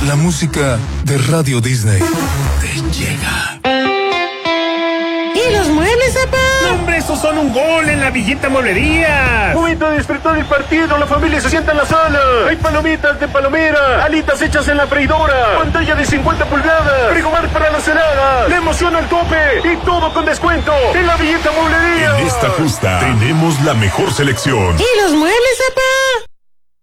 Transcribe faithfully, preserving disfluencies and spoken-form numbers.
La música de Radio Disney te llega. ¿Y los muebles, papá? No, hombre, esos son un gol en la Villita Mueblería. Momento de despertar el partido, la familia se sienta en la sala. Hay palomitas de palomera, alitas hechas en la freidora, pantalla de cincuenta pulgadas, frigobar para la cenada, la emoción al tope y todo con descuento en la Villita Mueblería. En esta justa tenemos la mejor selección. ¿Y los muebles, papá?